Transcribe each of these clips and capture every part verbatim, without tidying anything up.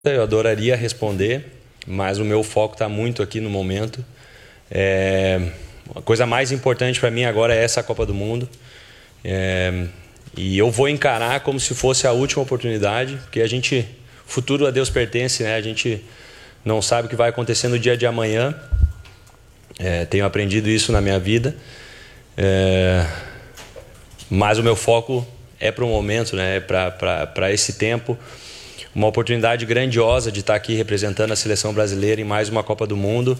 Eu adoraria responder, mas o meu foco está muito aqui no momento. É, a coisa mais importante para mim agora é essa Copa do Mundo. É, e eu vou encarar como se fosse a última oportunidade, porque a gente, futuro a Deus pertence, né? A gente não sabe o que vai acontecer no dia de amanhã. É, tenho aprendido isso na minha vida. É, mas o meu foco é para o momento, né? Para esse tempo. Uma oportunidade grandiosa de estar aqui representando a seleção brasileira em mais uma Copa do Mundo.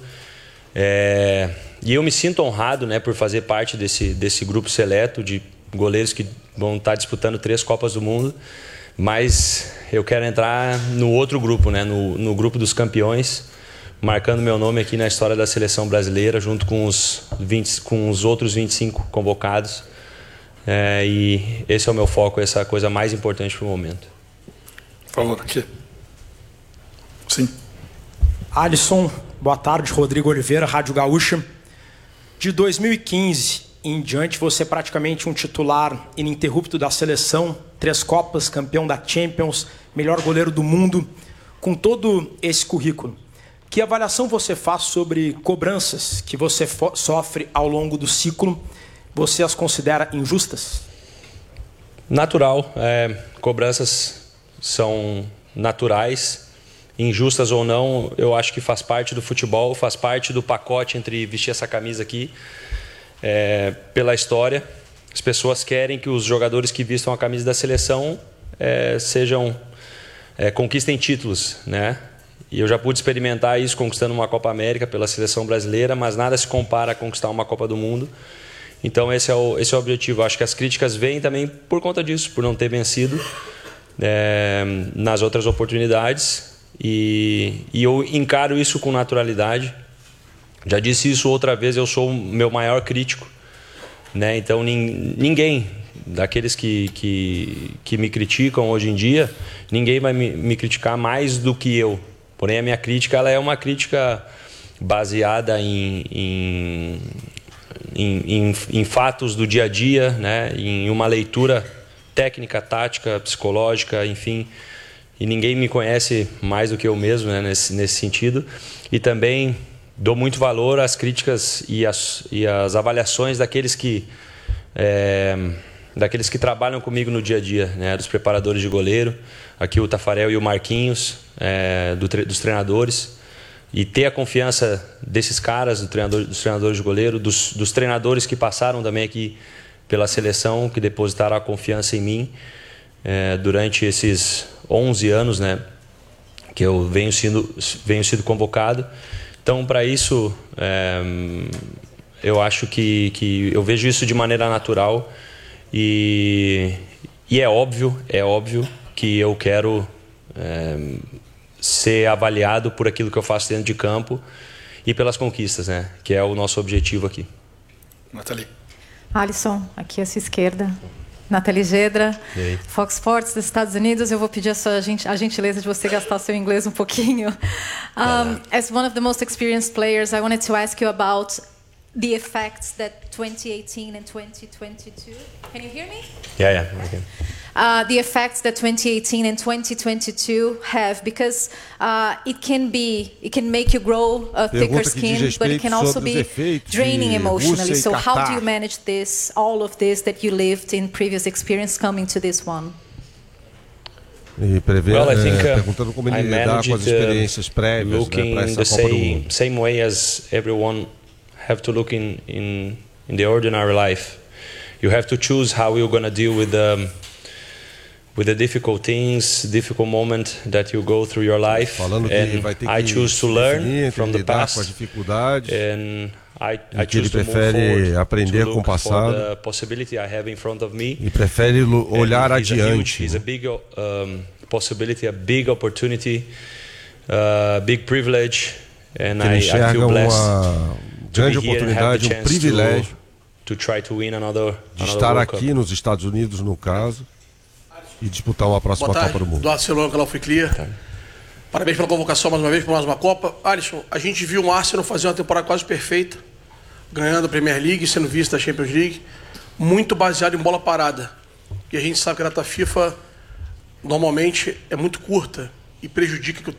É, e eu me sinto honrado, né, por fazer parte desse, desse grupo seleto de goleiros que vão estar disputando três Copas do Mundo. Mas eu quero entrar no outro grupo, né, no, no grupo dos campeões, marcando meu nome aqui na história da seleção brasileira, junto com os, vinte, com os outros vinte e cinco convocados. É, e esse é o meu foco, essa é a coisa mais importante para o momento. Por favor, aqui. Sim. Alisson, boa tarde. Rodrigo Oliveira, Rádio Gaúcha. De dois mil e quinze em diante, você é praticamente um titular ininterrupto da seleção. Três Copas, campeão da Champions, melhor goleiro do mundo. Com todo esse currículo, que avaliação você faz sobre cobranças que você sofre ao longo do ciclo? Você as considera injustas? Natural. É, cobranças são naturais, injustas ou não, eu acho que faz parte do futebol, faz parte do pacote entre vestir essa camisa aqui, é, pela história. As pessoas querem que os jogadores que vistam a camisa da seleção é, sejam é, conquistem títulos, né? E eu já pude experimentar isso conquistando uma Copa América pela seleção brasileira, mas nada se compara a conquistar uma Copa do Mundo. Então esse é o, esse é o objetivo. Acho que as críticas vêm também por conta disso, por não ter vencido É, nas outras oportunidades, e, e eu encaro isso com naturalidade. Já disse isso outra vez, eu sou o meu maior crítico, né? Então nin, ninguém daqueles que, que, que me criticam hoje em dia, ninguém vai me, me criticar mais do que eu. Porém a minha crítica, ela é uma crítica baseada em, em, em, em, em fatos do dia a dia, né? Em uma leitura técnica, tática, psicológica, enfim, e ninguém me conhece mais do que eu mesmo, né, nesse, nesse sentido. E também dou muito valor às críticas e às, e às avaliações daqueles que, é, daqueles que trabalham comigo no dia a dia, né, dos preparadores de goleiro, aqui o Tafarel e o Marquinhos, é, do, dos treinadores, e ter a confiança desses caras, do treinador, dos treinadores de goleiro, dos, dos treinadores que passaram também aqui pela seleção, que depositaram a confiança em mim é, durante esses onze anos, né, que eu venho sendo, venho sido convocado. Então, para isso, é, eu acho que, que eu vejo isso de maneira natural, e, e é óbvio, é óbvio que eu quero é, ser avaliado por aquilo que eu faço dentro de campo e pelas conquistas, né, que é o nosso objetivo aqui. Nathalie. Alisson, aqui à sua esquerda. Nathalie Gedra, Fox Sports dos Estados Unidos. Eu vou pedir a, sua, a gentileza de você gastar seu inglês um pouquinho. Um, as one of the most experienced players, I wanted to ask you about the effects that twenty eighteen and twenty twenty-two... Can you hear me? Yeah, yeah, okay. Uh, the effects that twenty eighteen and twenty twenty-two have, because uh, it can be, it can make you grow a thicker skin, but it can also be draining emotionally. So how do you manage this, all of this that you lived in previous experience coming to this one? E prever, well, I think, é, uh, perguntando como ele lidar com as experiências prévias, looking né, para essa the Copa do same, Mundo. same way as everyone have to look in, in, in the ordinary life. You have to choose how you're going to deal with the with the difficult things, difficult moment that you go through your life. Falando que and vai ter I que choose to learn from the lidar past. Com as dificuldades. And I, I que ele choose to move prefere forward, aprender to com o look for passado. the possibility I have in front of me. E prefere olhar And he's adiante. A huge, he's a big um, possibility, a big opportunity, a uh, big privilege, and I, I feel blessed uma grande to be here and have the oportunidade, um chance privilégio to, to try to win another, de another estar World aqui Cup. nos Estados Unidos, no caso, e disputar uma próxima Boa tarde, Copa do Mundo. do Barcelona, canal Free Clear. Tá. Parabéns pela convocação mais uma vez, por mais uma Copa. Alisson, a gente viu o Arsenal fazer uma temporada quase perfeita, ganhando a Premier League, sendo vice da Champions League, muito baseado em bola parada. E a gente sabe que a data FIFA normalmente é muito curta e prejudica que o